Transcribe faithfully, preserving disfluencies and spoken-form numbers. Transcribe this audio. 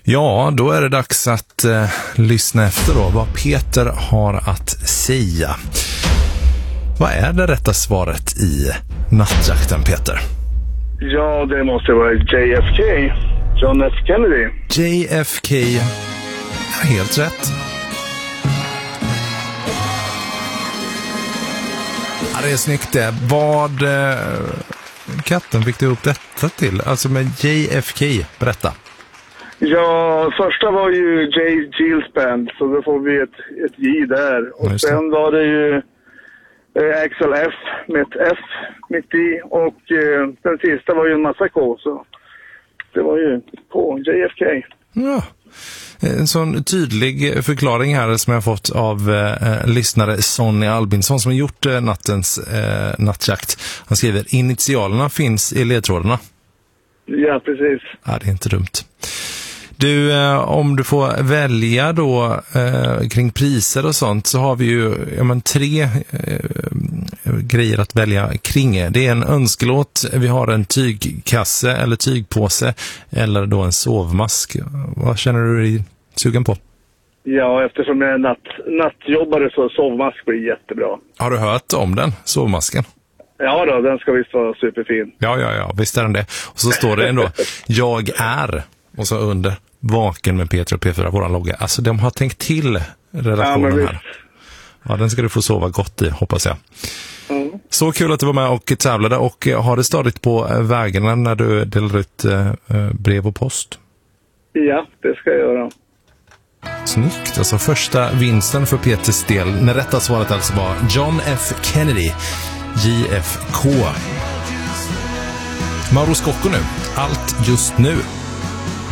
Ja, då är det dags att eh, lyssna efter då vad Peter har att säga. Vad är det rätta svaret i nattjakten, Peter? Ja, det måste vara J F K. John F. Kennedy. J F K. Helt rätt. Ja, det är snyggt det. Vad eh, katten fick du ihop detta till? Alltså med J F K, berätta. Ja, första var ju J. Gills Band, så då får vi ett, ett J där. Och sen var det ju eh, Axel F med ett F mitt i. Och eh, den sista var ju en massa K, så det var ju K, J F K. Ja, en sån tydlig förklaring här som jag fått av eh, lyssnare Sonny Albinsson som har gjort eh, nattens eh, nattjakt. Han skriver, initialerna finns i ledtrådarna. Ja, precis. Ja, det är inte dumt. Du, eh, om du får välja då eh, kring priser och sånt så har vi ju ja, men, tre eh, grejer att välja kring. Det är en önskelåt, vi har en tygkasse eller tygpåse eller då en sovmask. Vad känner du dig sugen på? Ja, eftersom jag är natt, nattjobbare så sovmask blir jättebra. Har du hört om den, sovmasken? Ja då, den ska visst vara superfin. Ja, ja, ja, visst är den det. Och så står det ändå, jag är... Och så under vaken med Peter och P fyra, våran logga. Alltså de har tänkt till redaktionen ja, här. Ja, den ska du få sova gott i, hoppas jag. Mm. Så kul att du var med och tävlade. Och har det stadigt på vägarna när du delar ut eh, brev och post? Ja, det ska jag göra. Snyggt. Alltså första vinsten för Peters del. När rätta svaret alltså var John F. Kennedy, J F K. Mauro Scocco nu. Allt just nu.